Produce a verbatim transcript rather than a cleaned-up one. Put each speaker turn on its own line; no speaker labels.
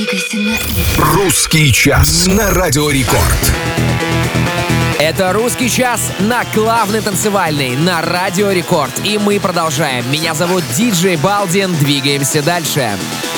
Русский час на Радио Рекорд.
Это «Русский час» на главной танцевальной на Радио Рекорд. И мы продолжаем. Меня зовут диджей Балдин. Двигаемся дальше.